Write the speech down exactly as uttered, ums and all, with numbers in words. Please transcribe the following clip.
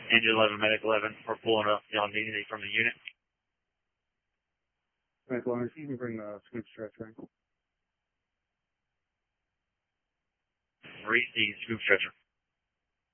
Engine eleven, Medic eleven, we're pulling up. Y'all need anything from the unit? Medic eleven, you can bring the scoop stretcher. Reese the scoop stretcher.